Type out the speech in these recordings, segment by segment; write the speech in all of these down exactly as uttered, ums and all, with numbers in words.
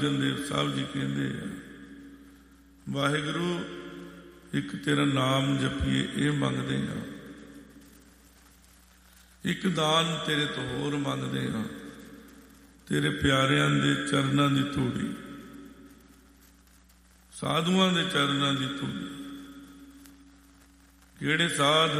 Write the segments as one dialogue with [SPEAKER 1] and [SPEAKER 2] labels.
[SPEAKER 1] ਦੇਵ ਸਾਹਿਬ ਜੀ ਕਹਿੰਦੇ ਆ, ਵਾਹਿਗੁਰੂ ਇੱਕ ਤੇਰਾ ਨਾਮ ਜਪੀਏ ਇਹ ਮੰਗਦੇ ਹਾਂ, ਇੱਕ ਦਾਨ ਤੇਰੇ ਤੋਂ ਹੋਰ ਮੰਗਦੇ ਹਾਂ, ਤੇਰੇ ਪਿਆਰਿਆਂ ਦੇ ਚਰਨਾਂ ਦੀ ਧੂੜੀ, ਸਾਧੂਆਂ ਦੇ ਚਰਨਾਂ ਦੀ ਧੂੜੀ। ਕਿਹੜੇ ਸਾਧ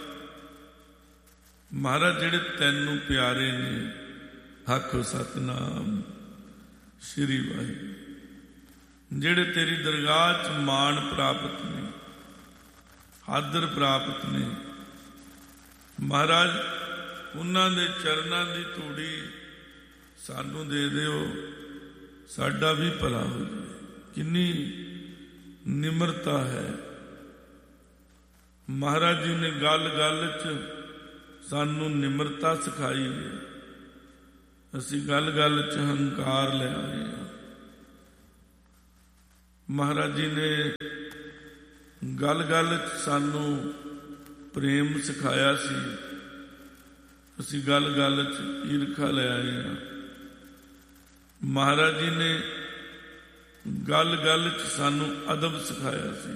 [SPEAKER 1] ਮਹਾਰਾਜ ਜਿਹੜੇ ਤੈਨੂੰ ਪਿਆਰੇ ਨੇ, ਆਖੋ ਸਤਨਾਮ ਸ਼੍ਰੀ ਵਾਹਿਗੁਰੂ। ਜਿਹੜੇ ਤੇਰੀ ਦਰਗਾਹ 'ਚ ਮਾਣ ਪ੍ਰਾਪਤ ਨੇ, ਆਦਰ ਪ੍ਰਾਪਤ ਨੇ, ਮਹਾਰਾਜ ਉਹਨਾਂ ਦੇ ਚਰਨਾਂ ਦੀ ਧੂੜੀ ਸਾਨੂੰ ਦੇ ਦਿਓ, ਸਾਡਾ ਵੀ ਭਲਾ ਹੋ ਜਾਵੇ। ਕਿੰਨੀ ਨਿਮਰਤਾ ਹੈ। ਮਹਾਰਾਜ ਜੀ ਨੇ ਗੱਲ ਗੱਲ 'ਚ ਸਾਨੂੰ ਨਿਮਰਤਾ ਸਿਖਾਈ ਹੈ। ਅਸੀਂ ਗੱਲ ਗੱਲ 'ਚ ਹੰਕਾਰ ਲੈ ਆਏ ਹਾਂ। ਮਹਾਰਾਜ ਜੀ ਨੇ ਗੱਲ ਗੱਲ 'ਚ ਸਾਨੂੰ ਪ੍ਰੇਮ ਸਿਖਾਇਆ ਸੀ, ਅਸੀਂ ਗੱਲ ਗੱਲ 'ਚ ਈਰਖਾ ਲੈ ਆਏ ਹਾਂ। ਮਹਾਰਾਜ ਜੀ ਨੇ ਗੱਲ ਗੱਲ 'ਚ ਸਾਨੂੰ ਅਦਬ ਸਿਖਾਇਆ ਸੀ,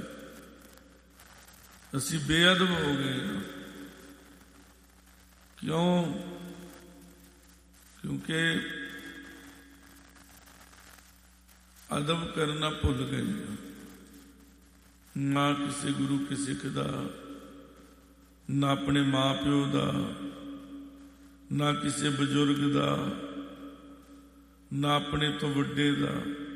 [SPEAKER 1] ਅਸੀਂ ਬੇਅਦਬ ਹੋ ਗਏ ਹਾਂ। ਕਿਉਂ? ਕਿਉਂਕਿ ਅਦਬ ਕਰਨਾ ਭੁੱਲ ਗਏ ਹਾਂ। ਨਾ ਕਿਸੇ ਗੁਰੂ ਕੇ ਸਿੱਖ ਦਾ, ਨਾ ਆਪਣੇ ਮਾਂ ਪਿਓ ਦਾ, ਨਾ ਕਿਸੇ ਬਜ਼ੁਰਗ ਦਾ, ਨਾ ਆਪਣੇ ਤੋਂ ਵੱਡੇ ਦਾ।